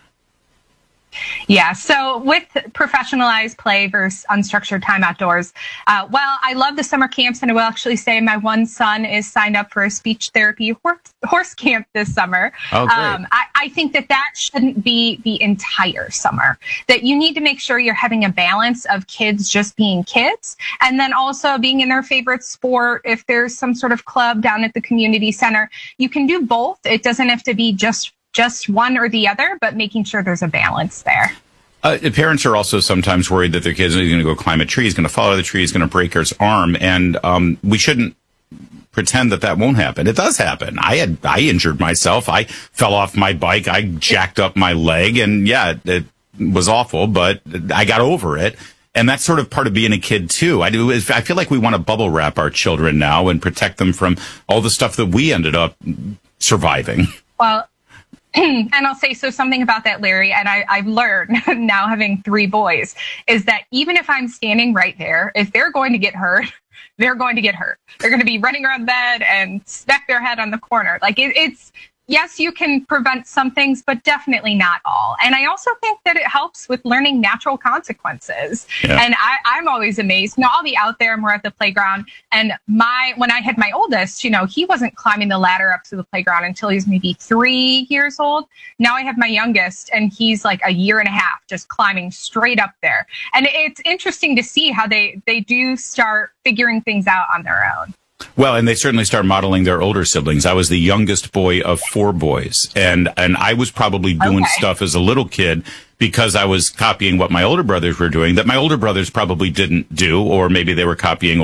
Yeah, so with professionalized play versus unstructured time outdoors, well, I love the summer camps, and I will actually say my one son is signed up for a speech therapy horse camp this summer.
Oh, great.
I think that shouldn't be the entire summer, that you need to make sure you're having a balance of kids just being kids, and then also being in their favorite sport. If there's some sort of club down at the community center, you can do both. It doesn't have to be just one or the other, but making sure there's a balance there.
Parents are also sometimes worried that their kids are going to go climb a tree, he's going to fall the tree, he's going to break his arm, and we shouldn't pretend that won't happen. It does happen. I injured myself. I fell off my bike. I jacked up my leg, and yeah, it was awful, but I got over it. And that's sort of part of being a kid too. I feel like we want to bubble wrap our children now and protect them from all the stuff that we ended up surviving.
Well, and I'll say something about that, Larry, and I've learned now having 3 boys, is that even if I'm standing right there, if they're going to get hurt, they're going to get hurt. They're going to be running around the bed and smack their head on the corner. Like it's yes, you can prevent some things, but definitely not all. And I also think that it helps with learning natural consequences. Yeah. And I'm always amazed. I'll be out there and we're at the playground. And when I had my oldest, he wasn't climbing the ladder up to the playground until he was maybe 3 years old. Now I have my youngest and he's like a year and a half just climbing straight up there. And it's interesting to see how they do start figuring things out on their own.
Well, and they certainly start modeling their older siblings. I was the youngest boy of 4 boys, and I was probably doing stuff as a little kid because I was copying what my older brothers were doing that my older brothers probably didn't do, or maybe they were copying